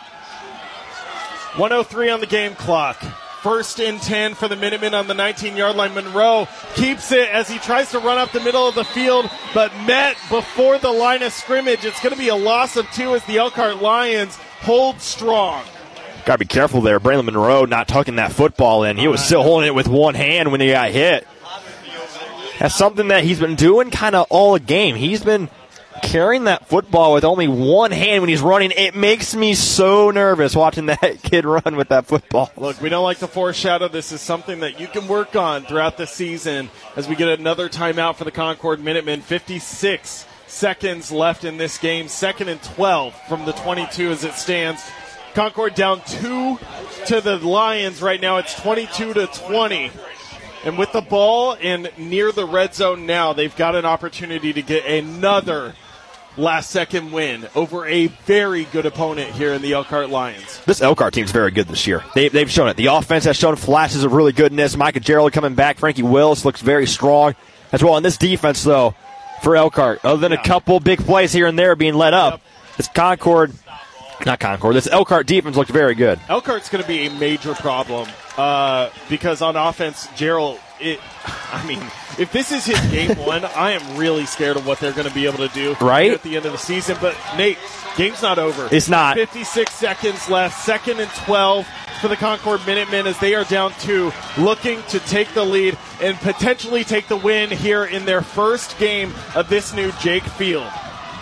A: one oh three on the game clock. First and ten for the Minutemen on the nineteen-yard line. Monroe keeps it as he tries to run up the middle of the field, but met before the line of scrimmage. It's going to be a loss of two as the Elkhart Lions hold strong.
B: Got to be careful there. Braylon Monroe not tucking that football in. He was still holding it with one hand when he got hit. That's something that he's been doing kind of all game. He's been carrying that football with only one hand when he's running. It makes me so nervous watching that kid run with that football.
A: Look, we don't like to foreshadow. This is something that you can work on throughout the season as we get another timeout for the Concord Minutemen. fifty-six seconds left in this game. Second and twelve from the twenty-two as it stands. Concord down two to the Lions right now. It's twenty-two to twenty. And with the ball in near the red zone now, they've got an opportunity to get another last-second win over a very good opponent here in the Elkhart Lions.
B: This Elkhart team's very good this year. They, they've shown it. The offense has shown flashes of really goodness. Micah Gerald coming back. Frankie Willis looks very strong as well. And this defense, though, for Elkhart, other than
A: Yeah.
B: a couple big plays here and there being let up,
A: Yep.
B: this Concord, not Concord, this Elkhart defense looks very good.
A: Elkhart's going to be a major problem uh, because on offense, Gerald, it, I mean, if this is his game one, I am really scared of what they're going to be able to do
B: Right?
A: at the end of the season. But, Nate, game's not over.
B: It's not.
A: fifty-six seconds left, second and twelve for the Concord Minutemen as they are down two, looking to take the lead and potentially take the win here in their first game of this new Jake Field.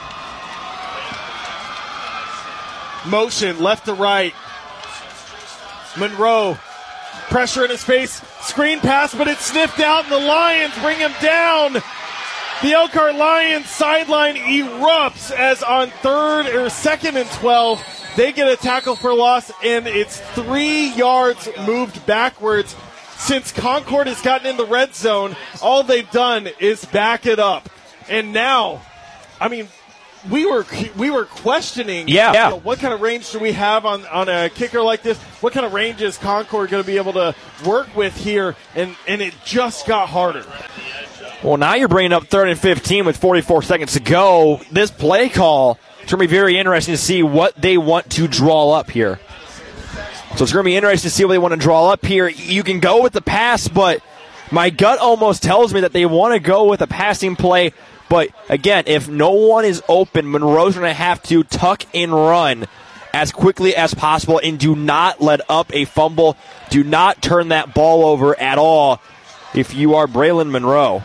A: Motion left to right. Monroe, pressure in his face, screen pass, but it's sniffed out, and the Lions bring him down. The Elkhart Lions sideline erupts as on third or second and twelve, They get a tackle for loss, and it's three yards moved backwards. Since Concord has gotten in the red zone, all they've done is back it up. And now, I mean, we were we were questioning,
B: yeah, yeah.
A: You know, what kind of range do we have on, on a kicker like this? What kind of range is Concord going to be able to work with here? And, and it just got harder.
B: Well, now you're bringing up third and fifteen with forty-four seconds to go. This play call, it's going to be very interesting to see what they want to draw up here. So it's going to be interesting to see what they want to draw up here. You can go with the pass, but my gut almost tells me that they want to go with a passing play. But, again, if no one is open, Monroe's going to have to tuck and run as quickly as possible and do not let up a fumble. Do not turn that ball over at all if you are Braylon Monroe.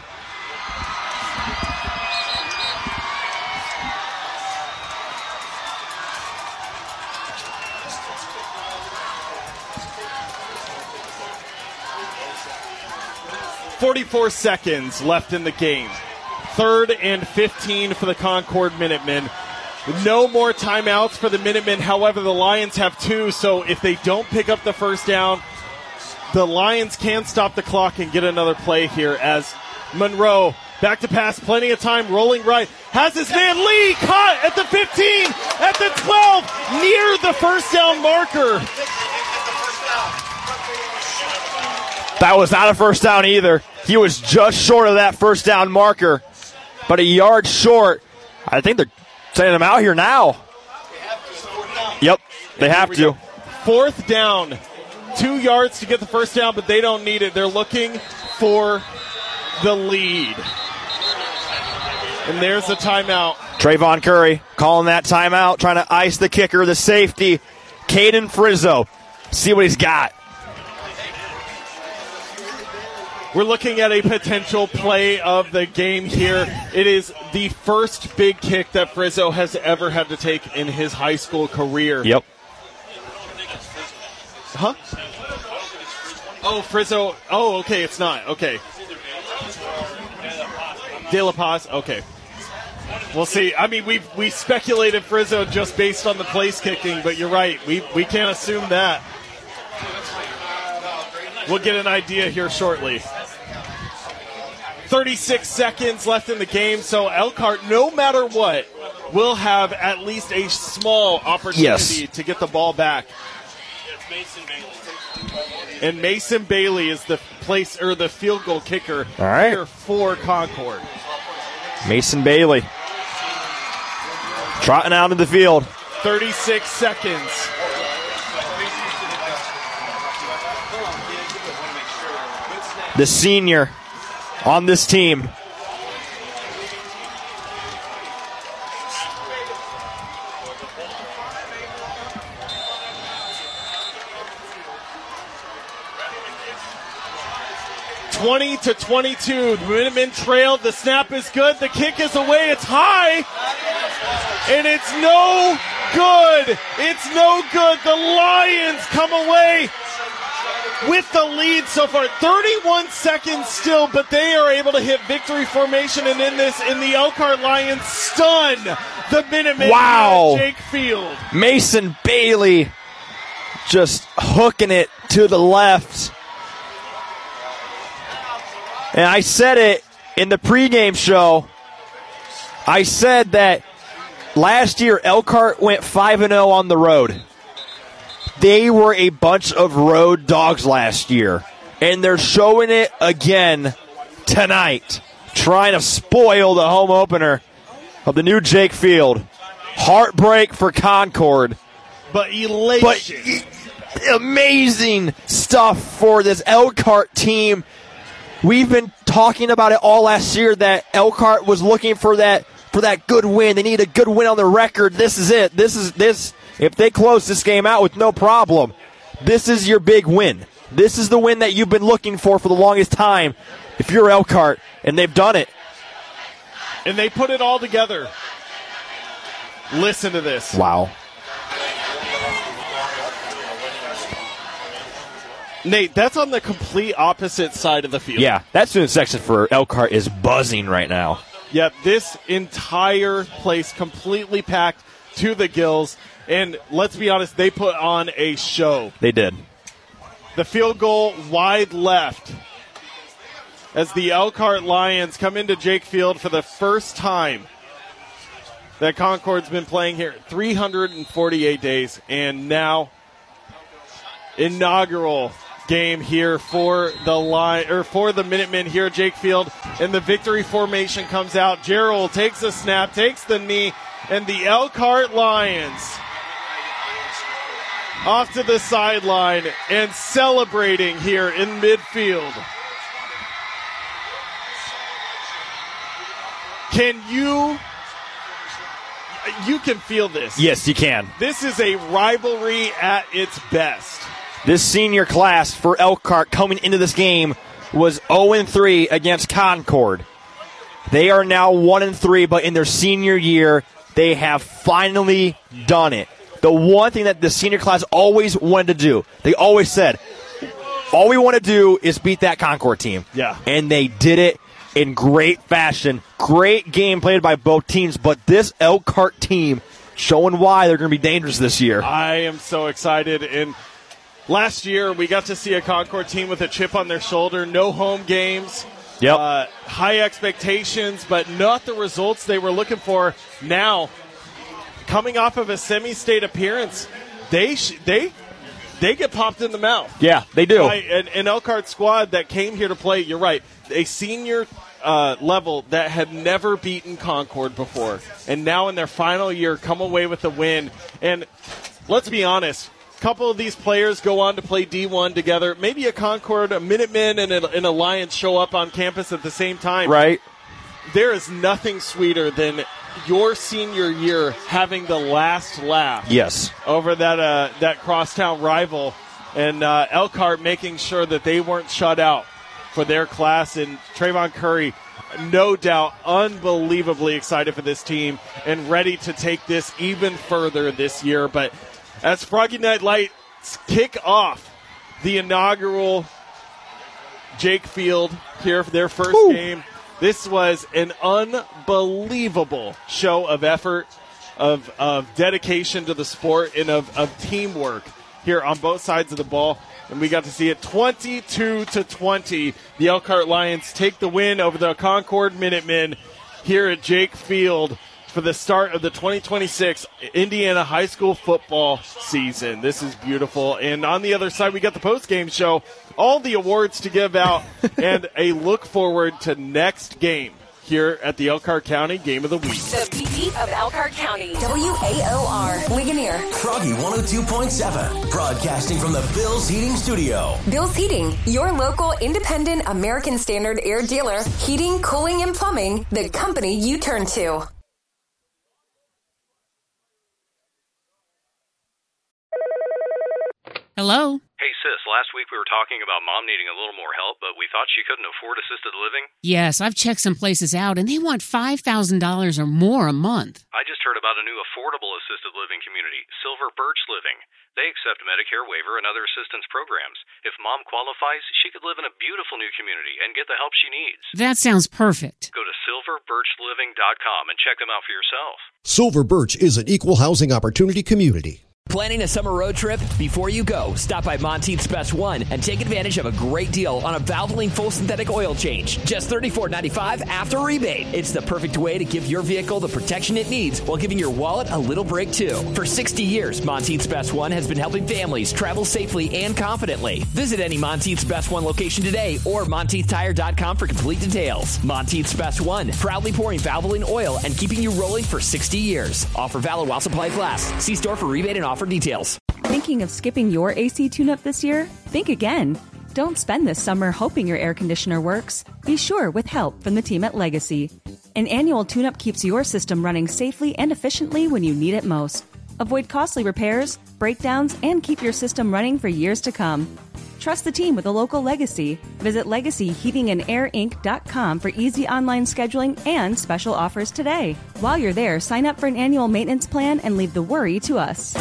A: forty-four seconds left in the game. Third and fifteen for the Concord Minutemen. No more timeouts for the Minutemen. However, the Lions have two, so if they don't pick up the first down, the Lions can stop the clock and get another play here as Monroe back to pass. Plenty of time, rolling right. Has his man Lee caught at the fifteen, at the twelve, near the first down marker.
B: That was not a first down either. He was just short of that first down marker, but a yard short. I think they're sending him out here now. Yep, they have to.
A: Fourth down. Two yards to get the first down, but they don't need it. They're looking for the lead. And there's a timeout.
B: Trayvon Curry calling that timeout, trying to ice the kicker, the safety, Caden Frizzo. See what he's got.
A: We're looking at a potential play of the game here. It is the first big kick that Frizzo has ever had to take in his high school career.
B: Yep.
A: Huh? Oh, Frizzo. Oh, okay, it's not. Okay. De La Paz. Okay. We'll see. I mean, we we speculated Frizzo just based on the place kicking, but you're right. We we can't assume that. We'll get an idea here shortly. thirty-six seconds left in the game, so Elkhart, no matter what, will have at least a small opportunity
B: yes.
A: to get the ball back. And Mason Bailey is the place or the field goal kicker
B: All right.
A: here for Concord.
B: Mason Bailey trotting out in the field.
A: thirty-six seconds.
B: The senior on this team.
A: twenty to twenty-two. The Minutemen trailed. The snap is good. The kick is away. It's high. And it's no good. It's no good. The Lions come away with the lead so far. thirty-one seconds still, but they are able to hit victory formation, and in this, in the Elkhart Lions stun the Minutemen.
B: Wow.
A: Jake Field.
B: Mason Bailey just hooking it to the left. And I said it in the pregame show. I said that last year Elkhart went five and oh on the road. They were a bunch of road dogs last year, and they're showing it again tonight, trying to spoil the home opener of the new Jake Field. Heartbreak for Concord.
A: But elation.
B: But e- amazing stuff for this Elkhart team. We've been talking about it all last year that Elkhart was looking for that for that good win. They need a good win on the record. This is it. This is this. If they close this game out with no problem, this is your big win. This is the win that you've been looking for for the longest time if you're Elkhart, and they've done it.
A: And they put it all together. Listen to this.
B: Wow.
A: Nate, that's on the complete opposite side of the field.
B: Yeah, that student section for Elkhart is buzzing right now.
A: Yep, this entire place completely packed to the gills. And let's be honest, they put on a show.
B: They did.
A: The field goal wide left as the Elkhart Lions come into Jake Field for the first time that Concord's been playing here. three hundred forty-eight days, and now inaugural game here for the line or for the Minutemen here at Jake Field, and the victory formation comes out. Gerald takes a snap, takes the knee, and the Elkhart Lions off to the sideline and celebrating here in midfield. Can you you can feel this?
B: Yes, you can.
A: This is a rivalry at its best.
B: This senior class for Elkhart coming into this game was oh and three against Concord. They are now one and three, but in their senior year, they have finally done it. The one thing that the senior class always wanted to do, they always said, all we want to do is beat that Concord team.
A: Yeah.
B: And they did it in great fashion. Great game played by both teams, but this Elkhart team showing why they're going to be dangerous this year.
A: I am so excited. And last year, we got to see a Concord team with a chip on their shoulder, no home games.
B: Yep.
A: Uh, high expectations, but not the results they were looking for. Now, coming off of a semi-state appearance, they sh- they they get popped in the mouth.
B: Yeah, they do.
A: By an, an Elkhart squad that came here to play, you're right, a senior uh, level that had never beaten Concord before. And now in their final year, come away with a win. And let's be honest, a couple of these players go on to play D one together. Maybe a Concord, a Minutemen, and a, an Alliance show up on campus at the same time.
B: Right.
A: There is nothing sweeter than your senior year having the last laugh.
B: Yes.
A: Over that uh, that crosstown rival, and uh, Elkhart making sure that they weren't shut out for their class. And Trayvon Curry, no doubt, unbelievably excited for this team and ready to take this even further this year. But as Froggy Night Lights kick off the inaugural Jake Field here for their first
B: Woo.
A: game, this was an unbelievable show of effort, of of dedication to the sport, and of, of teamwork here on both sides of the ball. And we got to see it twenty-two to twenty. The Elkhart Lions take the win over the Concord Minutemen here at Jake Field for the start of the twenty twenty-six Indiana high school football season. This is beautiful. And on the other side, we got the post-game show, all the awards to give out, and a look forward to next game here at the Elkhart County Game of the Week.
E: The beat of Elkhart County. W A O R. Ligonier.
D: Froggy one oh two point seven. Broadcasting from the Bill's Heating Studio.
E: Bill's Heating, your local independent American Standard air dealer. Heating, cooling, and plumbing. The company you turn to.
F: Hello?
G: Hey, sis, last week we were talking about Mom needing a little more help, but we thought she couldn't afford assisted living.
F: Yes, I've checked some places out, and they want five thousand dollars or more a month.
G: I just heard about a new affordable assisted living community, Silver Birch Living. They accept Medicare waiver and other assistance programs. If Mom qualifies, she could live in a beautiful new community and get the help she needs.
F: That sounds perfect.
G: Go to silver birch living dot com and check them out for yourself.
H: Silver Birch is an equal housing opportunity community.
C: Planning a summer road trip? Before you go, stop by Monteith's Best One and take advantage of a great deal on a Valvoline full synthetic oil change. Just thirty-four ninety-five after rebate. It's the perfect way to give your vehicle the protection it needs while giving your wallet a little break too. For sixty years, Monteith's Best One has been helping families travel safely and confidently. Visit any Monteith's Best One location today or monteith tire dot com for complete details. Monteith's Best One, proudly pouring Valvoline oil and keeping you rolling for sixty years. Offer valid while supplies last. See store for rebate and offer details.
J: Thinking of skipping your A C tune-up this year? Think again. Don't spend this summer hoping your air conditioner works. Be sure with help from the team at Legacy. An annual tune-up keeps your system running safely and efficiently when you need it most. Avoid costly repairs, breakdowns, and keep your system running for years to come. Trust the team with a local Legacy. Visit legacy heating and air inc dot com for easy online scheduling and special offers today. While you're there, sign up for an annual maintenance plan and leave the worry to us.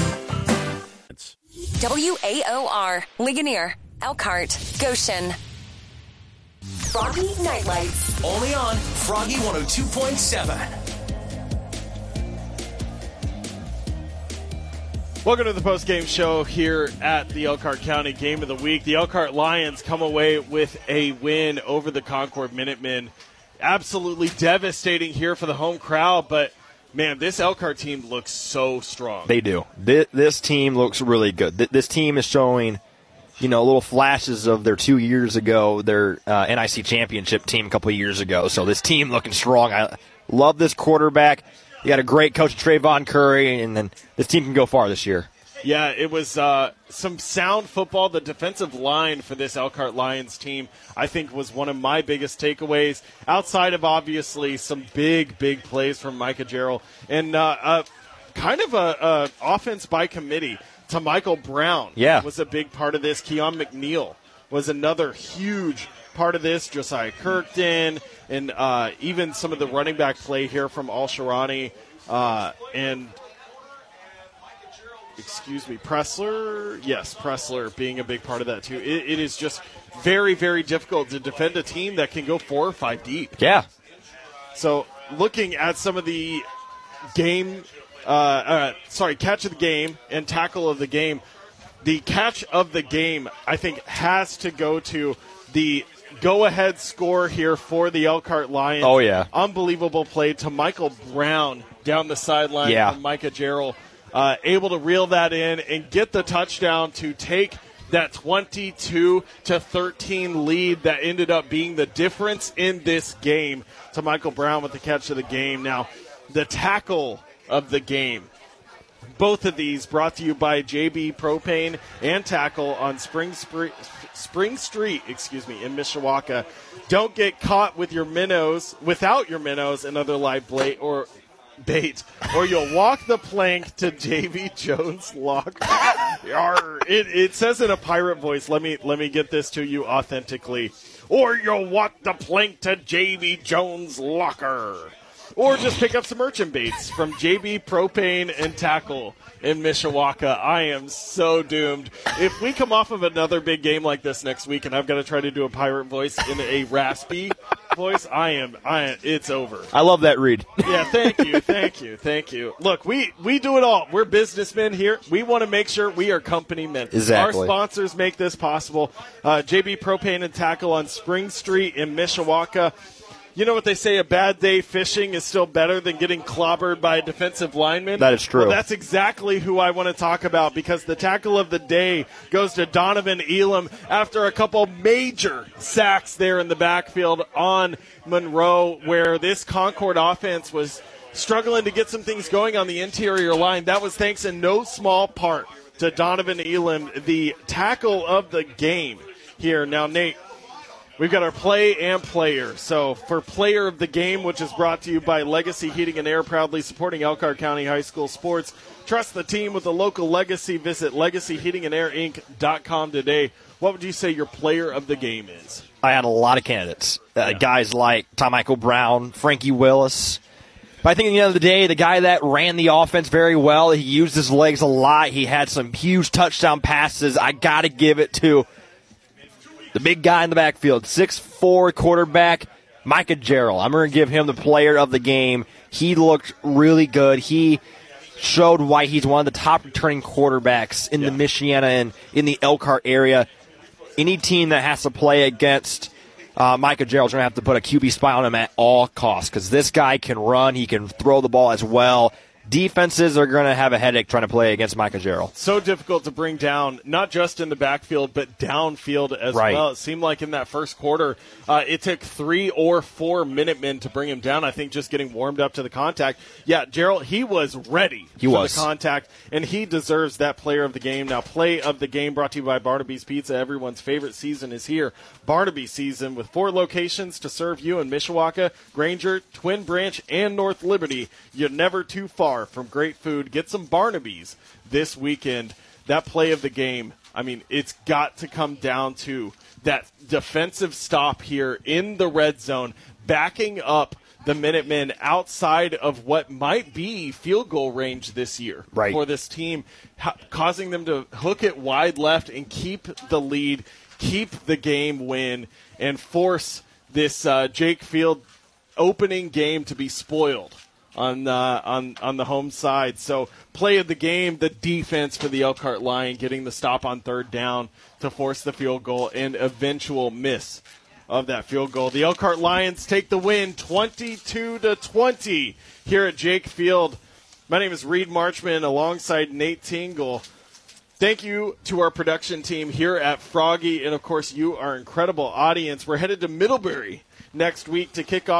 E: W A O R. Ligonier. Elkhart. Goshen. Froggy Night Lights.
D: Only on Froggy one oh two point seven.
A: Welcome to the post-game show here at the Elkhart County Game of the Week. The Elkhart Lions come away with a win over the Concord Minutemen. Absolutely devastating here for the home crowd, but, man, this Elkhart team looks so strong.
B: They do. This, this team looks really good. This team is showing, you know, little flashes of their two years ago, their uh, N I C championship team a couple of years ago. So this team looking strong. I love this quarterback. You got a great coach, Trayvon Curry, and then this team can go far this year.
A: Yeah, it was uh, some sound football. The defensive line for this Elkhart Lions team, I think, was one of my biggest takeaways, outside of obviously some big, big plays from Micah Jarrell. And uh, uh, kind of a, a offense by committee to Michael Brown
B: yeah.
A: was a big part of this. Keon McNeil was another huge part of this. Josiah Kirkton, and uh, even some of the running back play here from Al-Sharani uh, and, excuse me, Pressler. Yes, Pressler being a big part of that too. It, it is just very, very difficult to defend a team that can go four or five deep.
B: Yeah.
A: So looking at some of the game, uh, uh, sorry, catch of the game and tackle of the game, the catch of the game, I think, has to go to the go-ahead score here for the Elkhart Lions.
B: Oh, yeah.
A: Unbelievable play to Michael Brown down the sideline
B: yeah.
A: from Micah Jarrell. Uh, able to reel that in and get the touchdown to take that twenty-two to thirteen lead that ended up being the difference in this game to Michael Brown with the catch of the game. Now, the tackle of the game. Both of these brought to you by J B Propane and Tackle on Spring Spring, Spring Street, excuse me, in Mishawaka. Don't get caught with your minnows, without your minnows and other live bait or bait, or you'll walk the plank to J B Jones Locker. it, it says in a pirate voice. Let me let me get this to you authentically. Or you'll walk the plank to J B Jones Locker. Or just pick up some merchant baits from J B Propane and Tackle in Mishawaka. I am so doomed. If we come off of another big game like this next week and I've got to try to do a pirate voice in a raspy voice, I am, I am, it's over.
B: I love that read.
A: Yeah, thank you, thank you, thank you. Look, we, we do it all. We're businessmen here. We want to make sure we are company men.
B: Exactly.
A: Our sponsors make this possible. Uh, J B Propane and Tackle on Spring Street in Mishawaka. You know what they say, a bad day fishing is still better than getting clobbered by a defensive lineman?
B: That is true.
A: Well, that's exactly who I want to talk about, because the tackle of the day goes to Donovan Elam after a couple major sacks there in the backfield on Monroe, where this Concord offense was struggling to get some things going on the interior line. That was thanks in no small part to Donovan Elam, the tackle of the game here. Now, Nate, we've got our play and player. So for player of the game, which is brought to you by Legacy Heating and Air, proudly supporting Elkhart County High School sports. Trust the team with a local Legacy. Visit legacy heating and air inc dot com today. What would you say your player of the game is?
B: I had a lot of candidates. Uh, yeah. Guys like Tom Michael Brown, Frankie Willis. But I think at the end of the day, the guy that ran the offense very well, he used his legs a lot. He had some huge touchdown passes. I got to give it to the big guy in the backfield, six foot four quarterback, Micah Jarrell. I'm going to give him the player of the game. He looked really good. He showed why he's one of the top returning quarterbacks in yeah. the Michiana and in the Elkhart area. Any team that has to play against uh, Micah Jarrell is going to have to put a Q B spy on him at all costs, because this guy can run. He can throw the ball as well. Defenses are going to have a headache trying to play against Micah Jarrell.
A: So difficult to bring down, not just in the backfield, but downfield as
B: right.
A: well. It seemed like in that first quarter, uh, it took three or four Minutemen to bring him down. I think just getting warmed up to the contact. Yeah, Jarrell, he was ready
B: he
A: for
B: was.
A: the contact, and he deserves that player of the game. Now, play of the game brought to you by Barnaby's Pizza. Everyone's favorite season is here. Barnaby season with four locations to serve you in Mishawaka, Granger, Twin Branch, and North Liberty. You're never too far from great food. Get some Barnaby's this weekend. That play of the game, I mean, it's got to come down to that defensive stop here in the red zone, backing up the Minutemen outside of what might be field goal range this year
B: right.
A: for this team, ha- causing them to hook it wide left and keep the lead, keep the game win, and force this uh, Jake Field opening game to be spoiled on uh, on on the home side. So play of the game, the defense for the Elkhart Lion, getting the stop on third down to force the field goal and eventual miss of that field goal. The Elkhart Lions take the win twenty-two to twenty here at Jake Field. My name is Reed Marchman alongside Nate Tingle. Thank you to our production team here at Froggy, and of course you, our incredible audience. We're headed to Middlebury next week to kick off